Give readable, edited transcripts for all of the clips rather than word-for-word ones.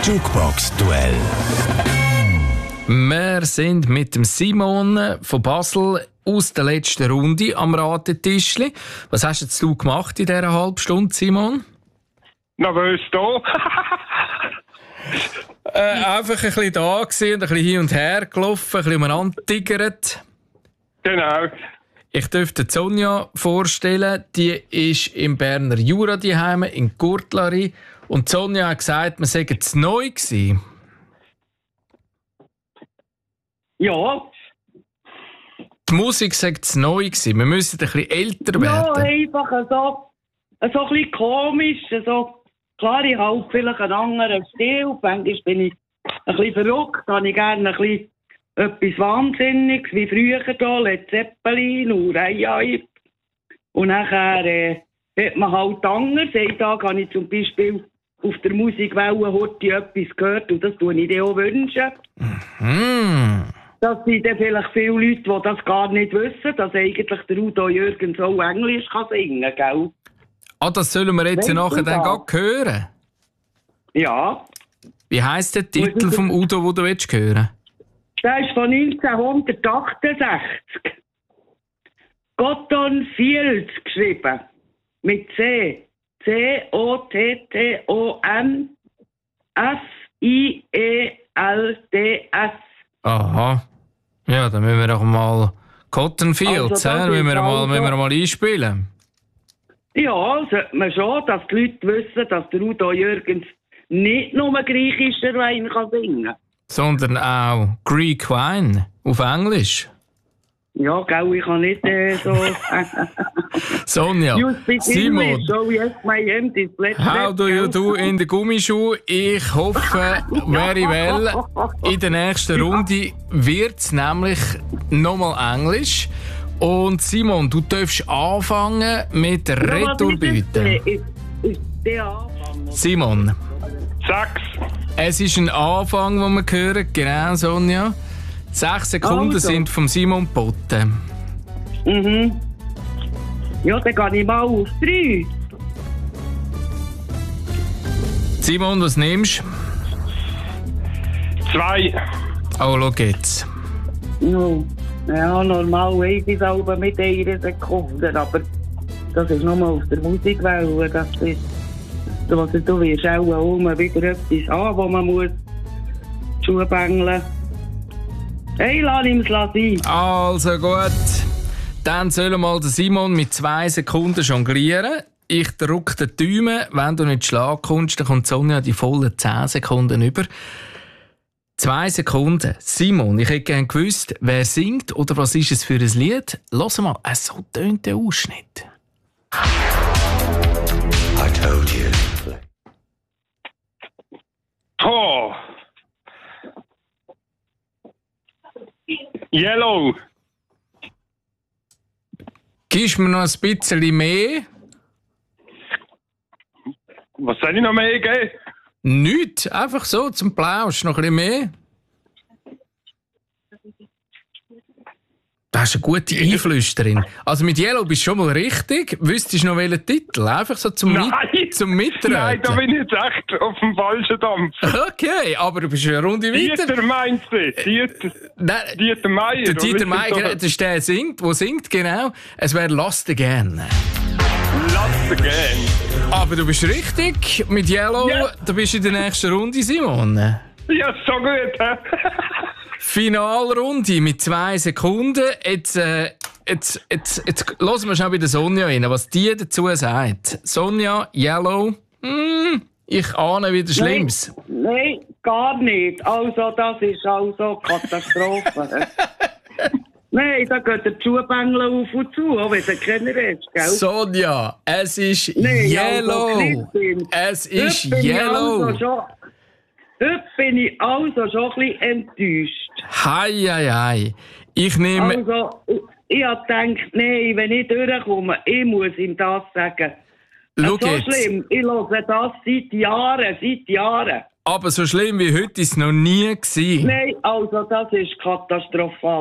Jukebox-Duell. Wir sind mit dem Simon von Basel aus der letzten Runde am Ratetischli. Was hast jetzt du gemacht in dieser halben Stunde, Simon? Nervös da. Einfach ein bisschen da gewesen und ein bisschen hin und her gelaufen, ein bisschen umeinander tigert. Genau. Ich dürfte Sonja vorstellen, die ist im Berner Jura daheim, in Gurtlari. Und Sonja hat gesagt, wir seien zu neu gewesen. Ja. Die Musik sei zu neu gewesen. Wir müssen ein bisschen älter werden. Ja, einfach so ein bisschen komisch. So. Klar, ich habe vielleicht einen anderen Stil. Manchmal bin ich ein bisschen verrückt. Habe ich gerne ein bisschen etwas Wahnsinniges, wie früher hier, Led Zeppelin und Rai. Und nachher hat man halt anders. Einen Tag habe ich zum Beispiel auf der Musikwelle heute etwas gehört und das tue ich dir auch wünschen. Das sind dann vielleicht viele Leute, die das gar nicht wissen, dass eigentlich der Udo Jürgens auch Englisch kann singen kann, gell? Ah, das sollen wir jetzt nachher dann gar hören? Ja. Wie heisst der Titel vom Udo, den du hören willst? Der ist von 1968. Cotton Fields geschrieben. Mit C. C-O-T-T-O-N-F-I-E-L-D-S. Aha. Ja, dann müssen wir doch mal Cotton Fields, müssen wir mal einspielen. Ja, sollte man schon, dass die Leute wissen, dass der Udo Jürgens nicht nur griechischer Wein kann singen kann. Sondern auch Greek Wine auf Englisch. Ja, gell, ich kann nicht so... Sonja, Simon, so yes, my hand is how do you do in den Gummischuh? Ich hoffe, very well. In der nächsten Runde wird es nämlich nochmal Englisch. Und Simon, du darfst anfangen mit der Retourbüte. Simon. 6. Es ist ein Anfang, den wir hören. Genau, Sonja. 6 Sekunden sind vom Simon geboten. Ja, dann gehe ich mal auf 3. Simon, was nimmst du? 2. Oh, schau jetzt. No. Ja, normal weiss ich es mit 1 Sekunde, aber das ist nur auf der Musikwelle. Das ist, du wirst auch wieder etwas haben, wo man muss schuhbängeln. Hey, lass ihm es sein. Also gut. Dann soll mal der Simon mit 2 Sekunden jonglieren. Ich drücke den Daumen. Wenn du nicht schlagen kommst, dann kommt Sonja die vollen 10 Sekunden über. 2 Sekunden. Simon, ich hätte gerne gewusst, wer singt oder was ist es für ein Lied? Lass mal, so tönt der Ausschnitt. I told you. Oh. Yellow. Gibst du mir noch ein bisschen mehr? Was soll ich noch mehr geben? Nichts, einfach so zum Plausch, noch ein bisschen mehr. Das ist eine gute Einflüsterin. Also mit Yellow bist du schon mal richtig. Wüsstest du noch welchen Titel? Einfach so zum Mitreden. Nein, da bin ich jetzt echt auf dem falschen Dampf. Okay, aber du bist eine Runde weiter. Dieter meinst du? Dieter Meier. Der Dieter Meier, das ist der singt, genau. Es wäre Lost Again. Lost Again. Aber du bist richtig. Mit Yellow, du bist in der nächsten Runde, Simon. Ja, so gut, hä? Finalrunde mit 2 Sekunden. Jetzt hören wir schnell bei der Sonja rein, was die dazu sagt. Sonja, Yellow, ich ahne wieder Schlimmes. Nein, gar nicht. Also, das ist also Katastrophe. Nein, da geht der Schuhbängel auf und zu, auch wenn du keiner ist, gell? Sonja, es ist Yellow. Es ist Yellow. Heute bin ich also schon ein bisschen enttäuscht. Hei. Ich nehme... Also, ich habe gedacht, nein, wenn ich durchkomme, ich muss ihm das sagen. Schau so jetzt. Schlimm, ich höre das seit Jahren. Aber so schlimm wie heute ist es noch nie gewesen. Nein, also das ist katastrophal.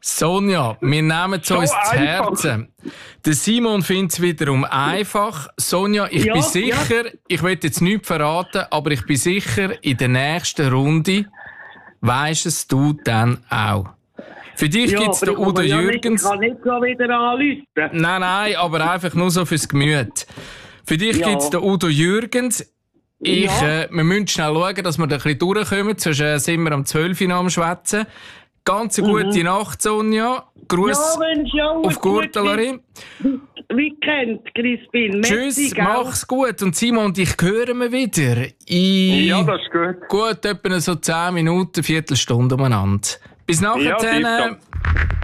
Sonja, wir nehmen es uns zu Herzen. Der Simon findet es wiederum einfach. Sonja, ich bin sicher, ich will jetzt nichts verraten, aber ich bin sicher, in der nächsten Runde weisst es du dann auch. Für dich gibt es den Udo Jürgens. Ich kann nicht so wieder anrufen. Nein, aber einfach nur so fürs Gemüt. Für dich gibt es den Udo Jürgens. Wir müssen schnell schauen, dass wir da ein bisschen durchkommen, sonst sind wir am 12 Uhr am Schwätzen. Ganz eine gute Nacht, Sonja. Gruß auf Gurtelari. Weekend, Crispin. Tschüss, mach's gut. Und Simon, dich hören wir wieder. Ja, das ist gut. Gut, etwa so 10 Minuten, Viertelstunde umeinander. Bis nachher. Ja,